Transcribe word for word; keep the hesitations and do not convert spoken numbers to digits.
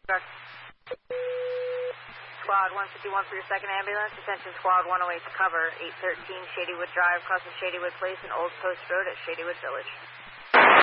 Squad one fifty-one for your second ambulance. Attention Squad one oh eight to cover eight thirteen Shadywood Drive, crossing Shadywood Place and Old Post Road at Shadywood Village.